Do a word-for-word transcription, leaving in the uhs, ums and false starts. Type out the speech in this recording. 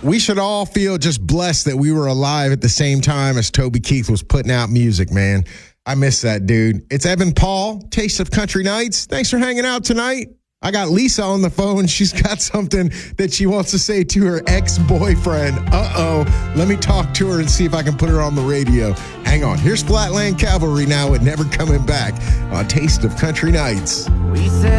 We should all feel just blessed that we were alive at the same time as Toby Keith was putting out music, man. I miss that, dude. It's Evan Paul, Taste of Country Nights. Thanks for hanging out tonight. I got Lisa on the phone. She's got something that she wants to say to her ex-boyfriend. Uh-oh. Let me talk to her and see if I can put her on the radio. Hang on. Here's Flatland Cavalry now with Never Coming Back on Taste of Country Nights. We said